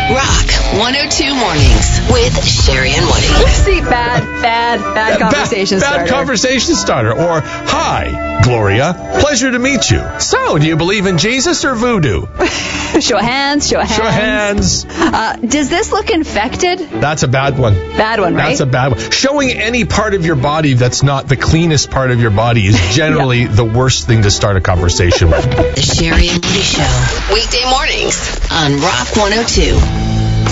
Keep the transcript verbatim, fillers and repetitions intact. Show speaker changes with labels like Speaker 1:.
Speaker 1: Rock one oh two Mornings with Sherry and Woody.
Speaker 2: See, bad, bad, bad conversation
Speaker 3: bad,
Speaker 2: starter.
Speaker 3: Bad conversation starter. Or, hi, Gloria. Pleasure to meet you. So, do you believe in Jesus or voodoo?
Speaker 2: Show of hands, show of hands.
Speaker 3: Show of hands.
Speaker 2: Uh, does this look infected?
Speaker 3: That's a bad one.
Speaker 2: Bad one, right?
Speaker 3: That's a bad one. Showing any part of your body that's not the cleanest part of your body is generally yeah. the worst thing to start a conversation with.
Speaker 1: The Sherry and Woody Show. Weekday mornings on Rock one oh two.